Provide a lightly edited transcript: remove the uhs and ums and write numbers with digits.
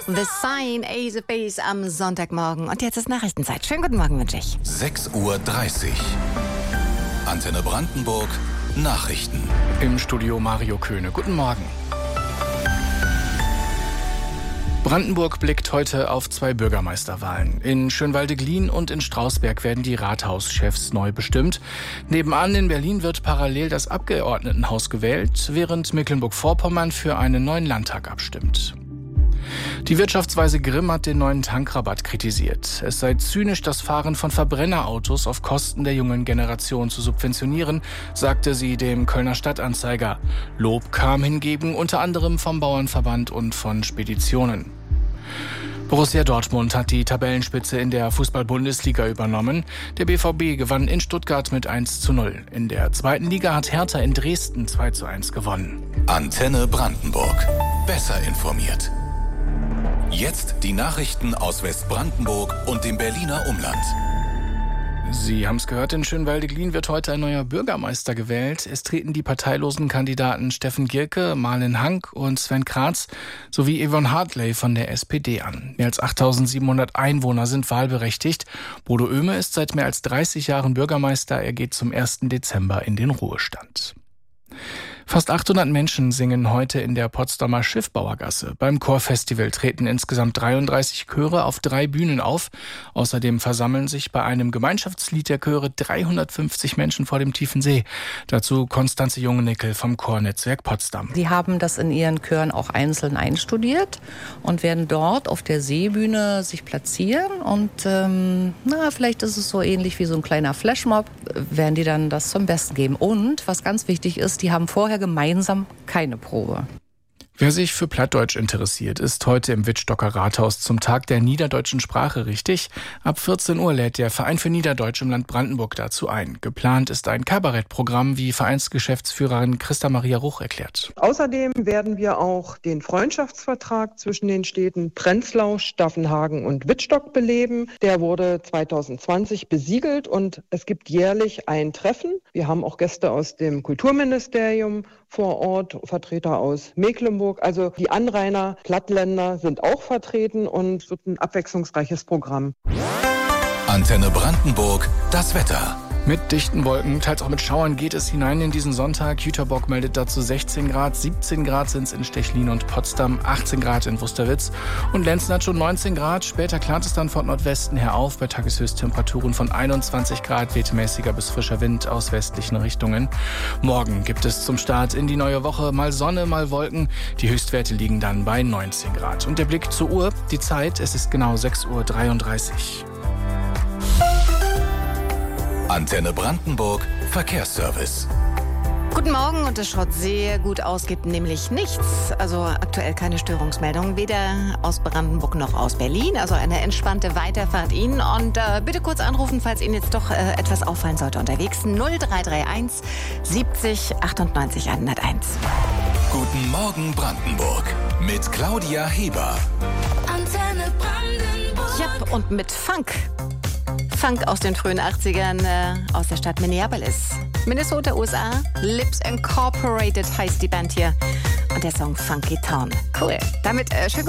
The Sign, Ace of Base am Sonntagmorgen. Und jetzt ist Nachrichtenzeit. Schönen guten Morgen wünsche ich. 6:30 Uhr. Antenne Brandenburg. Nachrichten. Im Studio Mario Köhne. Guten Morgen. Brandenburg blickt heute auf 2 Bürgermeisterwahlen. In Schönwalde-Glien und in Strausberg werden die Rathauschefs neu bestimmt. Nebenan in Berlin wird parallel das Abgeordnetenhaus gewählt, während Mecklenburg-Vorpommern für einen neuen Landtag abstimmt. Die Wirtschaftsweise Grimm hat den neuen Tankrabatt kritisiert. Es sei zynisch, das Fahren von Verbrennerautos auf Kosten der jungen Generation zu subventionieren, sagte sie dem Kölner Stadtanzeiger. Lob kam hingegen unter anderem vom Bauernverband und von Speditionen. Borussia Dortmund hat die Tabellenspitze in der Fußball-Bundesliga übernommen. Der BVB gewann in Stuttgart mit 1:0. In der 2. Liga hat Hertha in Dresden 2:1 gewonnen. Antenne Brandenburg. Besser informiert. Jetzt die Nachrichten aus Westbrandenburg und dem Berliner Umland. Sie haben es gehört, in Schönwalde-Glien wird heute ein neuer Bürgermeister gewählt. Es treten die parteilosen Kandidaten Steffen Gierke, Marlen Hank und Sven Kratz sowie Yvonne Hartley von der SPD an. Mehr als 8.700 Einwohner sind wahlberechtigt. Bodo Oehme ist seit mehr als 30 Jahren Bürgermeister. Er geht zum 1. Dezember in den Ruhestand. Fast 800 Menschen singen heute in der Potsdamer Schiffbauergasse. Beim Chorfestival treten insgesamt 33 Chöre auf 3 Bühnen auf. Außerdem versammeln sich bei einem Gemeinschaftslied der Chöre 350 Menschen vor dem tiefen See. Dazu Konstanze Jungenickel vom Chornetzwerk Potsdam. Sie haben das in ihren Chören auch einzeln einstudiert und werden dort auf der Seebühne sich platzieren. Und vielleicht ist es so ähnlich wie so ein kleiner Flashmob, werden die dann das zum Besten geben. Und was ganz wichtig ist, die haben vorher gemeinsam keine Probe. Wer sich für Plattdeutsch interessiert, ist heute im Wittstocker Rathaus zum Tag der niederdeutschen Sprache richtig. Ab 14 Uhr lädt der Verein für Niederdeutsch im Land Brandenburg dazu ein. Geplant ist ein Kabarettprogramm, wie Vereinsgeschäftsführerin Christa Maria Ruch erklärt. Außerdem werden wir auch den Freundschaftsvertrag zwischen den Städten Prenzlau, Staffenhagen und Wittstock beleben. Der wurde 2020 besiegelt und es gibt jährlich ein Treffen. Wir haben auch Gäste aus dem Kulturministerium vor Ort, Vertreter aus Mecklenburg. Also die Anrainer, Plattländer sind auch vertreten und es wird ein abwechslungsreiches Programm. Antenne Brandenburg, das Wetter. Mit dichten Wolken, teils auch mit Schauern geht es hinein in diesen Sonntag. Jüterbock meldet dazu 16 Grad, 17 Grad sind es in Stechlin und Potsdam, 18 Grad in Wusterwitz und Lenzen hat schon 19 Grad. Später klart es dann von Nordwesten her auf, bei Tageshöchsttemperaturen von 21 Grad, weht mäßiger bis frischer Wind aus westlichen Richtungen. Morgen gibt es zum Start in die neue Woche mal Sonne, mal Wolken. Die Höchstwerte liegen dann bei 19 Grad. Und der Blick zur Uhr, die Zeit, es ist genau 6:33 Uhr. Antenne Brandenburg, Verkehrsservice. Guten Morgen und es schaut sehr gut aus, gibt nämlich nichts. Also aktuell keine Störungsmeldung, weder aus Brandenburg noch aus Berlin. Also eine entspannte Weiterfahrt Ihnen. Und bitte kurz anrufen, falls Ihnen jetzt doch etwas auffallen sollte unterwegs. 0331 70 98 101. Guten Morgen Brandenburg mit Claudia Heber. Antenne Brandenburg. Ja, und mit Funk. Funk aus den frühen 80ern aus der Stadt Minneapolis. Minnesota, USA. Lips Incorporated heißt die Band hier. Und der Song Funky Town. Cool. Damit schön